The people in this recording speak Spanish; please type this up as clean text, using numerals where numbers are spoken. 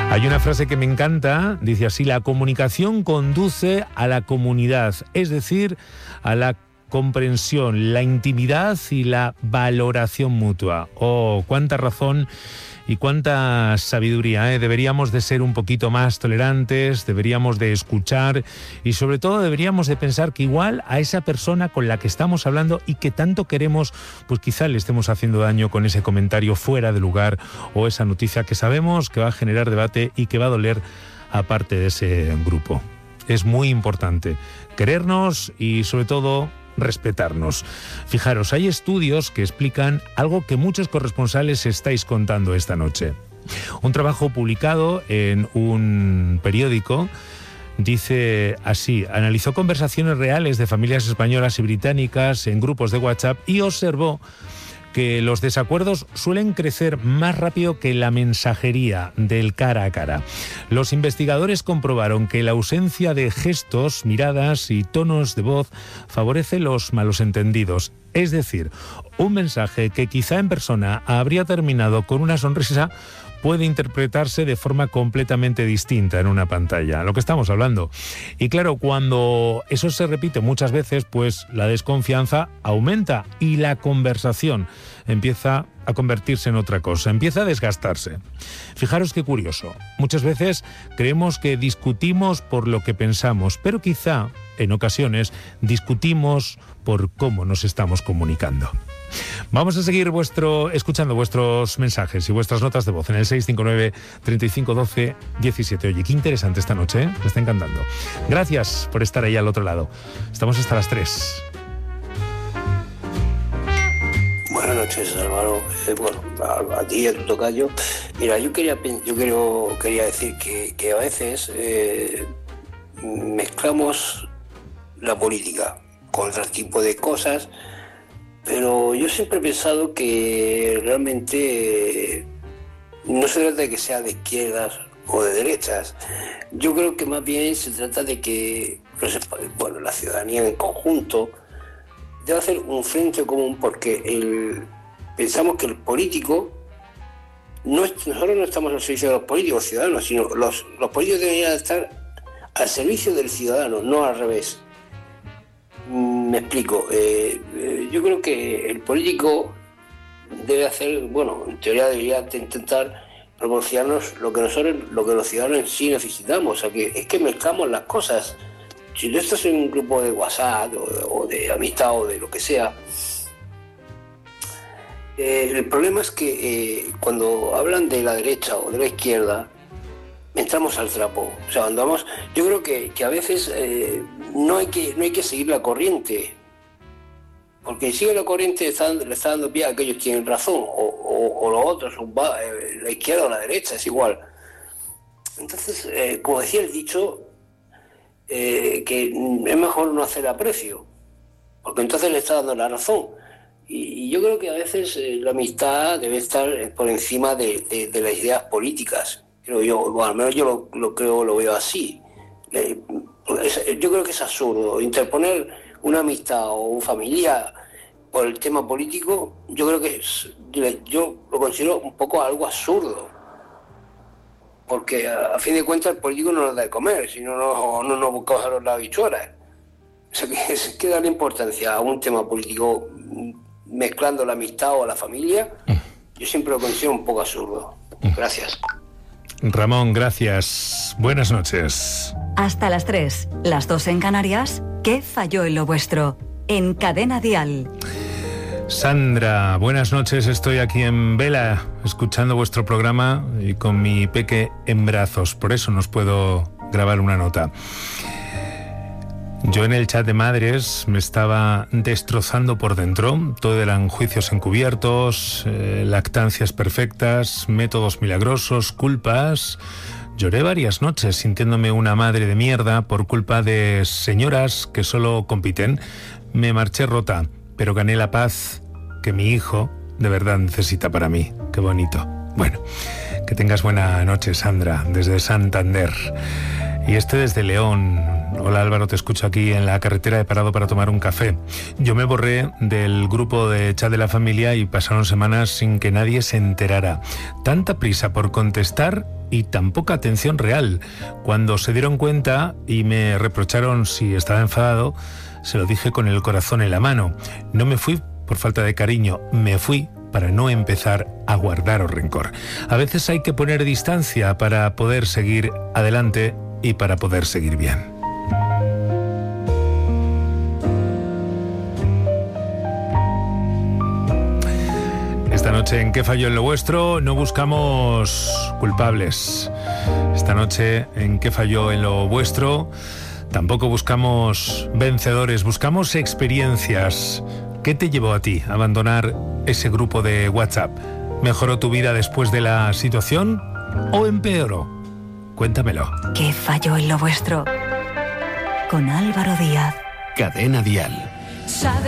Hay una frase que me encanta, dice así: la comunicación conduce a la comunidad, es decir, a la comprensión, la intimidad y la valoración mutua. Oh, cuánta razón y cuánta sabiduría, ¿eh? Deberíamos de ser un poquito más tolerantes, deberíamos de escuchar y sobre todo deberíamos de pensar que igual a esa persona con la que estamos hablando y que tanto queremos, pues quizá le estemos haciendo daño con ese comentario fuera de lugar o esa noticia que sabemos que va a generar debate y que va a doler a parte de ese grupo. Es muy importante querernos y sobre todo respetarnos. Fijaros, hay estudios que explican algo que muchos corresponsales estáis contando esta noche. Un trabajo publicado en un periódico dice así: analizó conversaciones reales de familias españolas y británicas en grupos de WhatsApp y observó que los desacuerdos suelen crecer más rápido que la mensajería del cara a cara. Los investigadores comprobaron que la ausencia de gestos, miradas y tonos de voz favorece los malos entendidos. Es decir, un mensaje que quizá en persona habría terminado con una sonrisa puede interpretarse de forma completamente distinta en una pantalla, lo que estamos hablando. Y claro, cuando eso se repite muchas veces, pues la desconfianza aumenta y la conversación empieza a convertirse en otra cosa, empieza a desgastarse. Fijaros qué curioso, muchas veces creemos que discutimos por lo que pensamos, pero quizá, en ocasiones, discutimos por cómo nos estamos comunicando. Vamos a seguir escuchando vuestros mensajes y vuestras notas de voz en el 659 35 12 17. Oye, qué interesante esta noche, ¿eh? Me está encantando. Gracias por estar ahí al otro lado. Estamos hasta las 3. Buenas noches, Álvaro. A ti y a tu tocayo. Mira, yo quería decir que a veces mezclamos la política con otro tipo de cosas. Pero yo siempre he pensado que realmente no se trata de que sea de izquierdas o de derechas. Yo creo que más bien se trata de que la ciudadanía en conjunto debe hacer un frente común, porque pensamos que el político, nosotros no estamos al servicio de los políticos ciudadanos, sino los políticos deberían estar al servicio del ciudadano, no al revés. Me explico. Yo creo que el político debe hacer, en teoría debería intentar proporcionarnos lo que los ciudadanos en sí necesitamos. O sea, que es que mezclamos las cosas. Si tú estás en un grupo de WhatsApp o de amistad o de lo que sea, el problema es que cuando hablan de la derecha o de la izquierda, entramos al trapo. O sea, yo creo que a veces no hay que seguir la corriente, porque si sigue la corriente le está dando pie a aquellos que tienen razón, o los otros, la izquierda o la derecha, es igual. Entonces, como decía el dicho, que es mejor no hacer aprecio, porque entonces le está dando la razón. Y yo creo que a veces la amistad debe estar por encima de las ideas políticas. Creo yo, al menos yo lo veo así. Yo creo que es absurdo interponer una amistad o un familiar por el tema político. Yo creo que yo lo considero un poco algo absurdo, porque a fin de cuentas el político no nos da de comer, si no nos buscamos las habichuelas. O sea, que es que darle importancia a un tema político mezclando la amistad o la familia, yo siempre lo considero un poco absurdo. Gracias. Ramón, gracias. Buenas noches. Hasta las 3, las 2 en Canarias. ¿Qué falló en lo vuestro? En Cadena Dial. Sandra, buenas noches. Estoy aquí en Vela escuchando vuestro programa y con mi peque en brazos. Por eso nos puedo grabar una nota. Yo en el chat de madres me estaba destrozando por dentro. Todo eran juicios encubiertos, lactancias perfectas, métodos milagrosos, culpas. Lloré varias noches sintiéndome una madre de mierda por culpa de señoras que solo compiten. Me marché rota, pero gané la paz que mi hijo de verdad necesita para mí. Qué bonito. Bueno, que tengas buena noche, Sandra, desde Santander. Y desde León. Hola Álvaro, te escucho aquí en la carretera, he parado para tomar un café. Yo me borré del grupo de chat de la familia y pasaron semanas sin que nadie se enterara. Tanta prisa por contestar y tan poca atención real. Cuando se dieron cuenta y me reprocharon si estaba enfadado, se lo dije con el corazón en la mano. No me fui por falta de cariño, me fui para no empezar a guardaros rencor. A veces hay que poner distancia para poder seguir adelante y para poder seguir bien. Esta noche en ¿Qué falló en lo vuestro? No buscamos culpables. Esta noche en ¿Qué falló en lo vuestro? Tampoco buscamos vencedores, buscamos experiencias. ¿Qué te llevó a ti a abandonar ese grupo de WhatsApp? ¿Mejoró tu vida después de la situación o empeoró? Cuéntamelo. ¿Qué falló en lo vuestro? Con Álvaro Díaz. Cadena Dial.